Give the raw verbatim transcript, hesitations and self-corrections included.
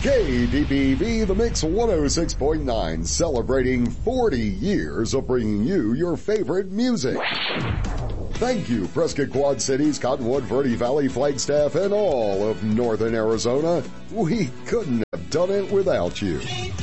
K D P V, The Mix one oh six point nine, celebrating forty years of bringing you your favorite music. Thank you, Prescott Quad Cities, Cottonwood, Verde Valley, Flagstaff, and all of Northern Arizona. We couldn't have done it without you.